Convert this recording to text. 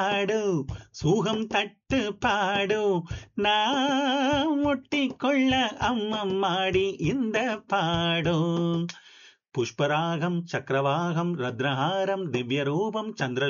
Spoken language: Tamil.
பாடு சூகம் தட்டு பாடு நான் முட்டிக்கொள்ள அம்மம்மாடி இந்த பாடு புஷ்பராகம் சக்கரவாகம் ரத்னஹாரம் திவ்ய ரூபம் சந்திர